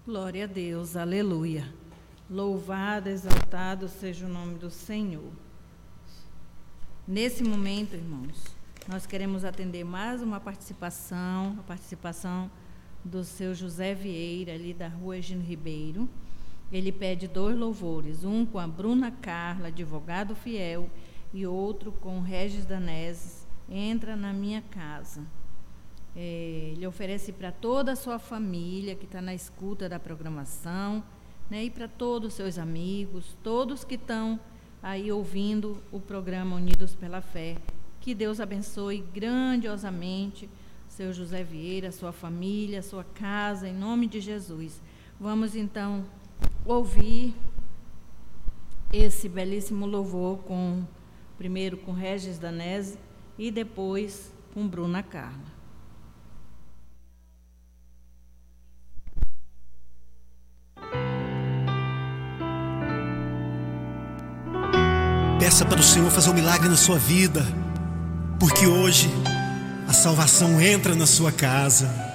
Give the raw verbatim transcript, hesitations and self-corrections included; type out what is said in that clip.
Glória a Deus, aleluia. Louvado, exaltado seja o nome do Senhor. Nesse momento, irmãos, nós queremos atender mais uma participação, a participação do seu José Vieira, ali da rua Egino Ribeiro. Ele pede dois louvores, um com a Bruna Carla, advogado fiel, e outro com o Regis Danese, entra na minha casa. É, ele oferece para toda a sua família que está na escuta da programação, né, e para todos os seus amigos, todos que estão aí ouvindo o programa Unidos pela Fé. Que Deus abençoe grandiosamente seu José Vieira, sua família, sua casa, em nome de Jesus. Vamos então ouvir esse belíssimo louvor, com primeiro com Regis Danese e depois com Bruna Carla. Peça para o Senhor fazer um milagre na sua vida, porque hoje a salvação entra na sua casa.